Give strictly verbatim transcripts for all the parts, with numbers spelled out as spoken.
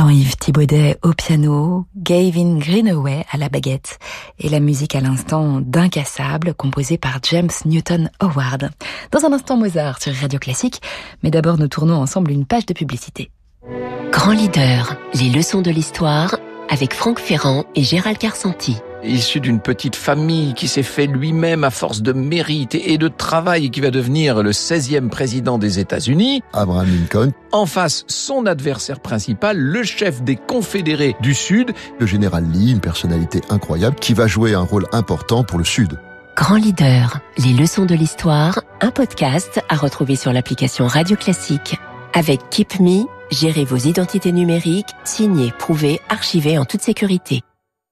Jean-Yves Thibaudet au piano, Gavin Greenaway à la baguette et la musique à l'instant d'Incassable composée par James Newton Howard. Dans un instant Mozart sur Radio Classique, mais d'abord nous tournons ensemble une page de publicité. Grand Leader, les leçons de l'histoire avec Franck Ferrand et Gérald Carsanti. Issu d'une petite famille qui s'est fait lui-même à force de mérite et de travail et qui va devenir le seizième président des États-Unis, Abraham Lincoln. En face, son adversaire principal, le chef des Confédérés du Sud, le général Lee, une personnalité incroyable qui va jouer un rôle important pour le Sud. Grand Leader, les leçons de l'histoire, un podcast à retrouver sur l'application Radio Classique. Avec Keep Me, gérez vos identités numériques, signez, prouvez, archivez en toute sécurité.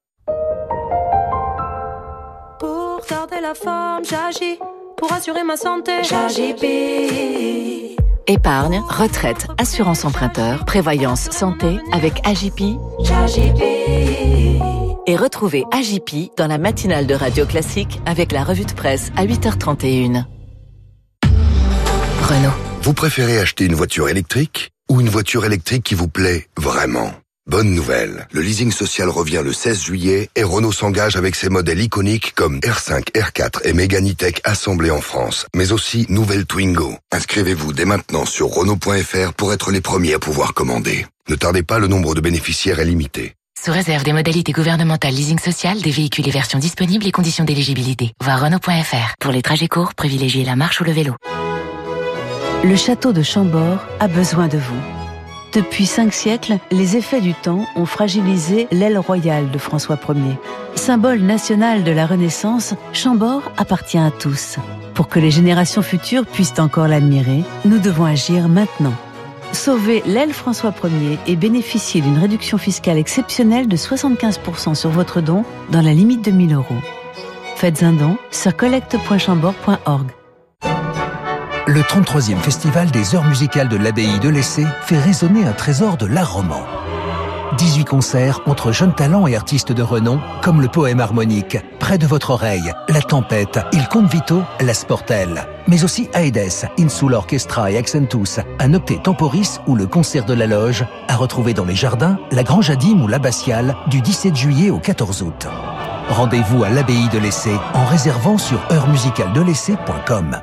Pour garder la forme, j'agis. Pour assurer ma santé, j'agis. Épargne, retraite, assurance emprunteur, prévoyance santé avec A J P. J'agis. Et retrouvez A J P dans la matinale de Radio Classique avec la revue de presse à huit heures trente et une. Renault. Vous préférez acheter une voiture électrique ou une voiture électrique qui vous plaît vraiment ? Bonne nouvelle, le leasing social revient le seize juillet et Renault s'engage avec ses modèles iconiques comme R cinq, R quatre et Mégane E-Tech assemblés en France, mais aussi nouvelle Twingo. Inscrivez-vous dès maintenant sur Renault point F R pour être les premiers à pouvoir commander. Ne tardez pas, le nombre de bénéficiaires est limité. Sous réserve des modalités gouvernementales leasing social, des véhicules et versions disponibles et conditions d'éligibilité. Voir Renault point F R. Pour les trajets courts, privilégiez la marche ou le vélo. Le château de Chambord a besoin de vous. Depuis cinq siècles, les effets du temps ont fragilisé l'aile royale de François Premier. Symbole national de la Renaissance, Chambord appartient à tous. Pour que les générations futures puissent encore l'admirer, nous devons agir maintenant. Sauvez l'aile François Premier et bénéficiez d'une réduction fiscale exceptionnelle de soixante-quinze pour cent sur votre don dans la limite de mille euros. Faites un don sur collecte point chambord point org. Le trente-troisième Festival des Heures Musicales de l'Abbaye de Lessay fait résonner un trésor de l'art roman. dix-huit concerts entre jeunes talents et artistes de renom, comme le poème harmonique, Près de votre oreille, La Tempête, Il Conte Vito, La Sportelle. Mais aussi Aedes, Insula Orchestra et Accentus, un octet temporis ou le concert de la loge, à retrouver dans les jardins, la Grange Adim ou l'Abbatiale, du dix-sept juillet au quatorze août. Rendez-vous à l'Abbaye de Lessay en réservant sur heures musicales de lessay point com.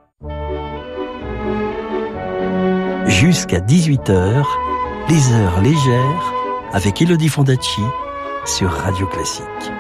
Jusqu'à dix-huit heures, les heures légères avec Elodie Fondacci sur Radio Classique.